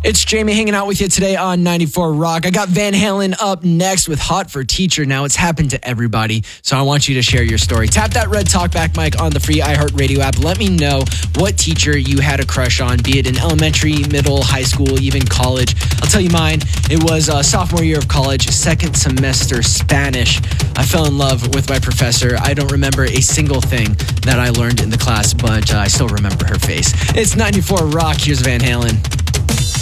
It's Jamie hanging out with you today on 94 Rock. I got Van Halen up next with Hot for Teacher. Now, it's happened to everybody, so I want you to share your story. Tap that red talkback mic on the free iHeartRadio app. Let me know what teacher you had a crush on, be it in elementary, middle, high school, even college. I'll tell you mine. It was sophomore year of college, second semester Spanish. I fell in love with my professor. I don't remember a single thing that I learned in the class, but I still remember her face. It's 94 Rock. Here's Van Halen.